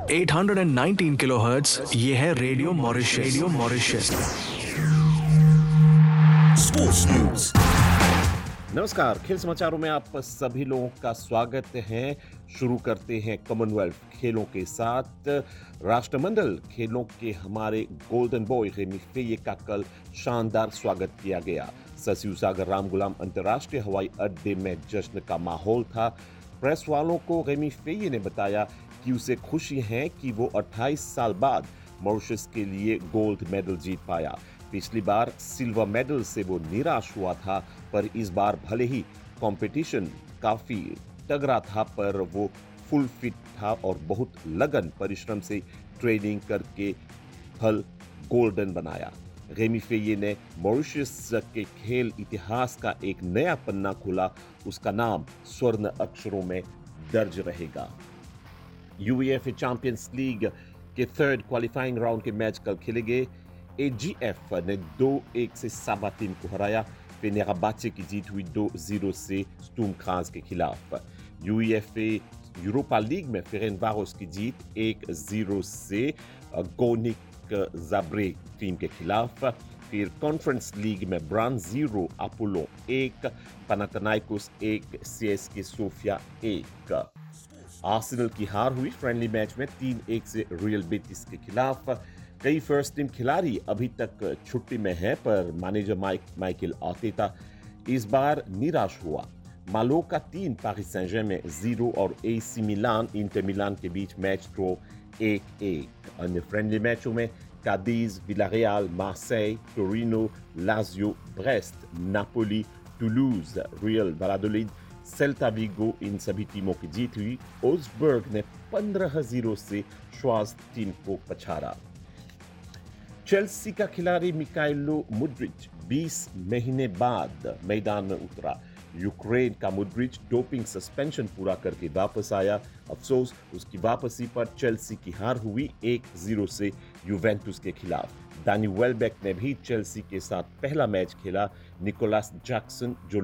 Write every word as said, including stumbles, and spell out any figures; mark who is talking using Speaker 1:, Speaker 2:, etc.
Speaker 1: आठ सौ उन्नीस किलोहर्ट्ज, ये है radio Mauritius. Radio Mauritius.
Speaker 2: Sports news.
Speaker 3: नमस्कार, खेल समाचारों में आप सभी लोगों का स्वागत है। शुरू करते हैं कॉमनवेल्थ खेलों के साथ। राष्ट्रमंडल खेलों के हमारे गोल्डन बॉय रेमी फेये का कल शानदार स्वागत किया गया। ससिउ सागर राम गुलाम अंतर्राष्ट्रीय हवाई अड्डे में जश्न का माहौल था। प्रेस वालों को रेमी फेये ने बताया कि उसे खुशी है कि वो अट्ठाईस साल बाद मॉरिशस के लिए गोल्ड मेडल जीत पाया। पिछली बार सिल्वर मेडल से वो निराश हुआ था, पर इस बार भले ही कंपटीशन काफी तगड़ा था, पर वो फुल फिट था और बहुत लगन परिश्रम से ट्रेनिंग करके फल गोल्डन बनाया। रेमी फेये ने मॉरिशस के खेल इतिहास का एक नया पन्ना खोला। उसका नाम स्वर्ण अक्षरों में दर्ज रहेगा। यूईएफए चैंपियंस लीग के थर्ड क्वालिफाइंग राउंड के मैच कल खेले गए। एजीएफ ने दो एक से साबा टीम को हराया। फेनेरबाचे की जीत हुई दो जीरो से स्टूम क्रांस के खिलाफ। यूईएफए यूरोपा लीग में फेरेनबारोस की जीत एक जीरो से गोनिक जाब्रेग टीम के खिलाफ। फिर कॉन्फ्रेंस लीग में ब्रान जीरो, अपोलो एक, पनाथनाइकोस एक, सीएसके सोफिया एक। आर्सेनल की हार हुई फ्रेंडली मैच में तीन एक से रियल बेटिस के खिलाफ। कई फर्स्ट टीम खिलाड़ी अभी तक छुट्टी में हैं, पर मैनेजर माइक माइकल आर्टेटा इस बार निराश हुआ। मालो का तीन, पारिस सैन जर्में जीरो और एसी मिलान इंटर मिलान के बीच मैच ड्रॉ एक एक। अन्य फ्रेंडली मैचों में कादिज, Villarreal, Marseille, Torino, Lazio, breast, Napoli, टुलूज, real वैलाडोलिड, Celta विगो, इन सभी टीमों की जीत हुई। ओसबर्ग ने पंद्रह जीरो से श्वास टीम को पछाड़ा। चेल्सी का खिलाड़ी मिकाइलो मुड्रिच बीस महीने बाद मैदान में उतरा। यूक्रेन का मुड्रिच डोपिंग सस्पेंशन पूरा करके वापस आया। अफसोस, उसकी वापसी पर चेल्सी की हार हुई एक जीरो से यूवेंटुस के खिलाफ। दानी वेलबेक ने भी चेल्सी के साथ पहला मैच खेला। निकोलस जैक्सन जो